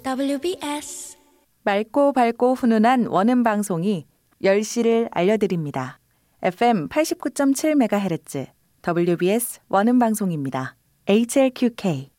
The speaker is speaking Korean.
WBS 맑고 밝고 훈훈한 원음 방송이 10시를 알려드립니다. FM 89.7MHz WBS 원음 방송입니다. HLQK